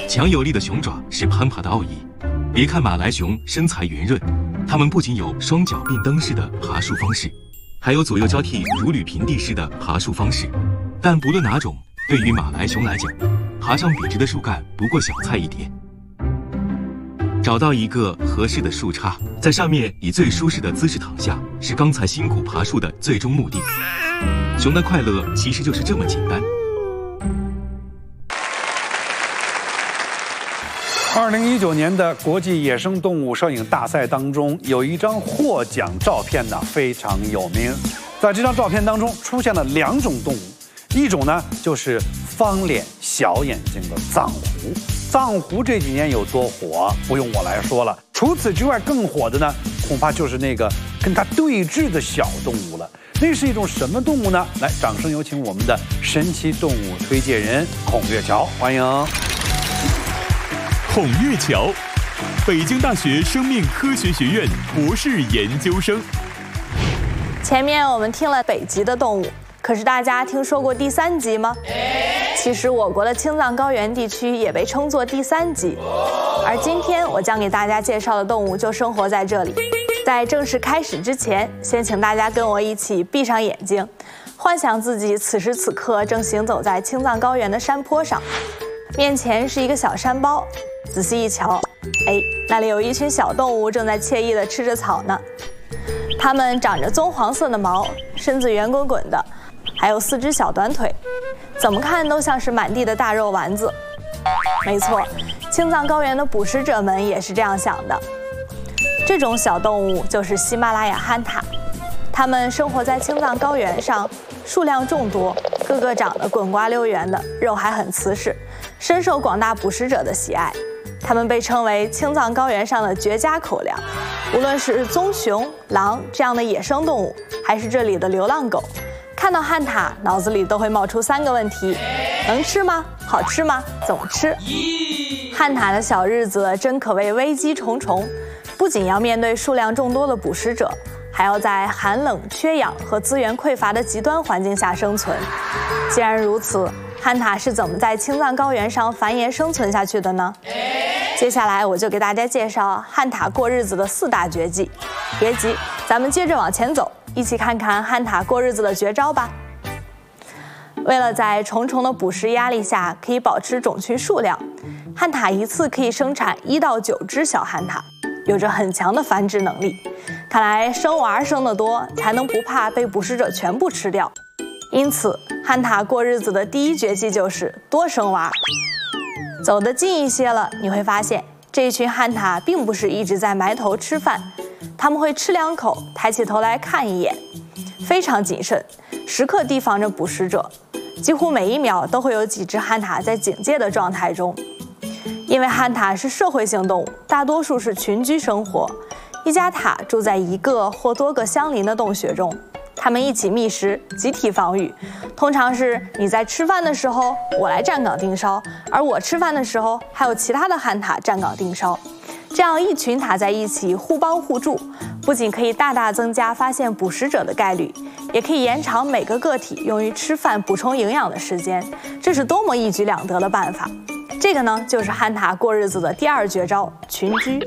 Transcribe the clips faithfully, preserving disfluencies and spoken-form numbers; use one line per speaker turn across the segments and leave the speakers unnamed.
强有力的熊爪是攀爬的奥义。别看马来熊身材圆润，它们不仅有双脚并蹬式的爬树方式，还有左右交替如履平地式的爬树方式。但不论哪种，对于马来熊来讲，爬上笔直的树干不过小菜一碟。找到一个合适的树杈，在上面以最舒适的姿势躺下，是刚才辛苦爬树的最终目的。熊的快乐其实就是这么简单。
二零一九年的国际野生动物摄影大赛当中，有一张获奖照片呢非常有名。在这张照片当中出现了两种动物，一种呢就是方脸小眼睛的藏狐。藏狐这几年有多火，不用我来说了。除此之外，更火的呢，恐怕就是那个跟它对峙的小动物了。那是一种什么动物呢？来，掌声有请我们的神奇动物推荐人孔月桥，欢迎。
孔月桥，北京大学生命科学学院博士研究生。
前面我们听了北极的动物，可是大家听说过第三极吗？其实我国的青藏高原地区也被称作第三极，而今天我将给大家介绍的动物就生活在这里。在正式开始之前，先请大家跟我一起闭上眼睛，幻想自己此时此刻正行走在青藏高原的山坡上，面前是一个小山包，仔细一瞧，哎，那里有一群小动物正在惬意地吃着草呢。它们长着棕黄色的毛，身子圆滚滚的，还有四只小短腿，怎么看都像是满地的大肉丸子。没错，青藏高原的捕食者们也是这样想的。这种小动物就是喜马拉雅憨塔，它们生活在青藏高原上，数量众多，个个长得滚瓜溜圆的，肉还很瓷实，深受广大捕食者的喜爱。它们被称为青藏高原上的绝佳口粮，无论是棕熊、狼这样的野生动物，还是这里的流浪狗，看到憨塔脑子里都会冒出三个问题：能吃吗？好吃吗？怎么吃？憨塔的小日子真可谓危机重重，不仅要面对数量众多的捕食者，还要在寒冷、缺氧和资源匮乏的极端环境下生存。既然如此，憨塔是怎么在青藏高原上繁衍生存下去的呢？接下来我就给大家介绍憨塔过日子的四大绝技。别急，咱们接着往前走，一起看看憨塔过日子的绝招吧。为了在重重的捕食压力下可以保持种群数量，憨塔一次可以生产一到九只小憨塔，有着很强的繁殖能力。看来生娃生得多，才能不怕被捕食者全部吃掉。因此，憨塔过日子的第一绝技就是多生娃。走得近一些了，你会发现这一群憨塔并不是一直在埋头吃饭，他们会吃两口，抬起头来看一眼，非常谨慎，时刻提防着捕食者。几乎每一秒都会有几只憨塔在警戒的状态中。因为憨塔是社会性动物，大多数是群居生活，一家塔住在一个或多个相邻的洞穴中，它们一起觅食，集体防御。通常是你在吃饭的时候，我来站岗盯梢，而我吃饭的时候，还有其他的憨塔站岗盯梢。这样一群塔在一起互帮互助，不仅可以大大增加发现捕食者的概率，也可以延长每个个体用于吃饭补充营养的时间。这是多么一举两得的办法！这个呢，就是憨塔过日子的第二绝招——群居。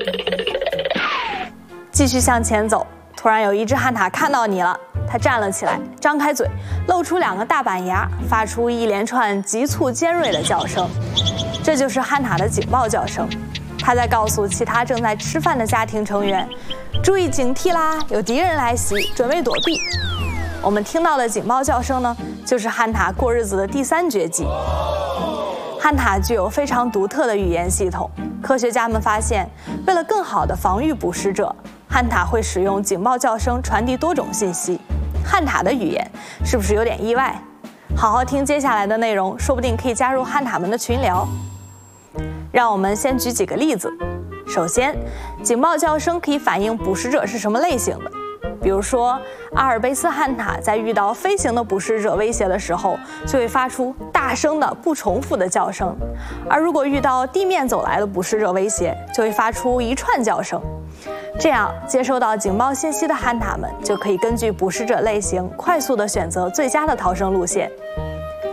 继续向前走，突然有一只憨塔看到你了，它站了起来，张开嘴，露出两个大板牙，发出一连串急促尖锐的叫声。这就是憨塔的警报叫声，它在告诉其他正在吃饭的家庭成员，注意警惕啦，有敌人来袭，准备躲避。我们听到的警报叫声呢，就是憨塔过日子的第三绝技。憨塔具有非常独特的语言系统，科学家们发现，为了更好地防御捕食者，憨塔会使用警报叫声传递多种信息。憨塔的语言是不是有点意外？好好听接下来的内容，说不定可以加入憨塔们的群聊。让我们先举几个例子。首先，警报叫声可以反映捕食者是什么类型的。比如说，阿尔卑斯憨塔在遇到飞行的捕食者威胁的时候，就会发出大声的不重复的叫声；而如果遇到地面走来的捕食者威胁，就会发出一串叫声。这样，接收到警报信息的憨塔们就可以根据捕食者类型，快速地选择最佳的逃生路线。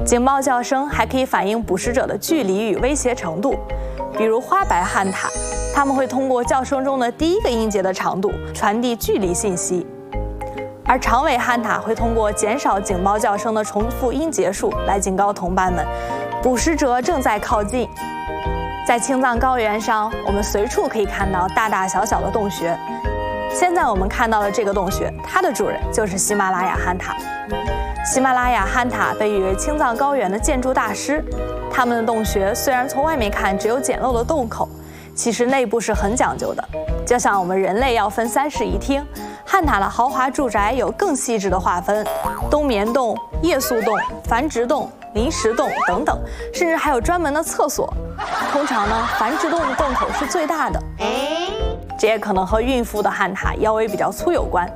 警报叫声还可以反映捕食者的距离与威胁程度，比如花白旱獭，它们会通过叫声中的第一个音节的长度传递距离信息，而长尾旱獭会通过减少警报叫声的重复音节数来警告同伴们，捕食者正在靠近。在青藏高原上，我们随处可以看到大大小小的洞穴。现在我们看到的这个洞穴，它的主人就是喜马拉雅旱獭。喜马拉雅旱獭被誉为青藏高原的建筑大师，它们的洞穴虽然从外面看只有简陋的洞口，其实内部是很讲究的。就像我们人类要分三室一厅，旱獭的豪华住宅有更细致的划分，冬眠洞、夜宿洞、繁殖洞、临时洞等等，甚至还有专门的厕所。通常呢，繁殖洞的洞口是最大的，这也可能和孕妇的旱獭腰围比较粗有关。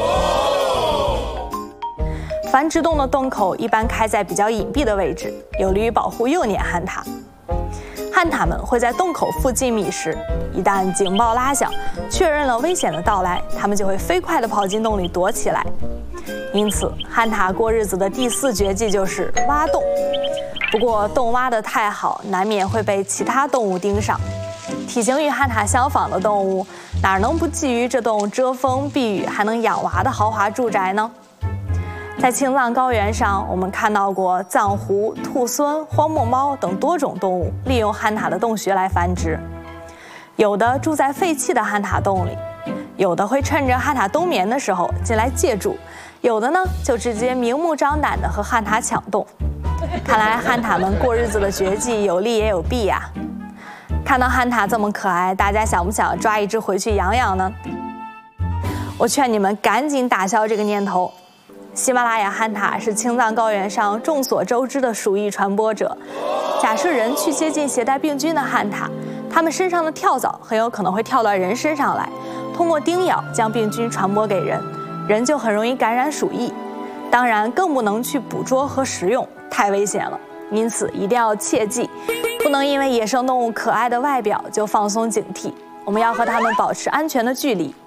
繁殖洞的洞口一般开在比较隐蔽的位置，有利于保护幼年旱獭。旱獭们会在洞口附近觅食，一旦警报拉响，确认了危险的到来，它们就会飞快地跑进洞里躲起来。因此，旱獭过日子的第四绝技就是挖洞。不过，洞挖得太好，难免会被其他动物盯上。体型与旱獭相仿的动物，哪能不觊觎这栋遮风避雨还能养娃的豪华住宅呢？在青藏高原上，我们看到过藏狐、兔狲、荒漠猫等多种动物利用旱獭的洞穴来繁殖。有的住在废弃的旱獭洞里，有的会趁着旱獭冬眠的时候进来借住，有的呢就直接明目张胆地和旱獭抢洞。看来旱獭们过日子的绝技有利也有弊呀。看到旱獭这么可爱，大家想不想抓一只回去养养呢？我劝你们赶紧打消这个念头。喜马拉雅旱獭是青藏高原上众所周知的鼠疫传播者。假设人去接近携带病菌的旱獭，它们身上的跳蚤很有可能会跳到人身上来，通过叮咬将病菌传播给人，人就很容易感染鼠疫。当然，更不能去捕捉和食用，太危险了。因此，一定要切记，不能因为野生动物可爱的外表就放松警惕，我们要和它们保持安全的距离。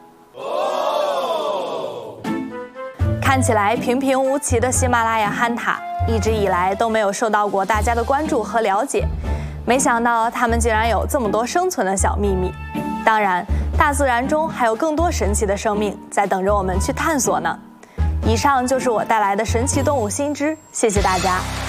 看起来平平无奇的喜马拉雅旱獭，一直以来都没有受到过大家的关注和了解。没想到它们竟然有这么多生存的小秘密。当然，大自然中还有更多神奇的生命在等着我们去探索呢。以上就是我带来的神奇动物新知，谢谢大家。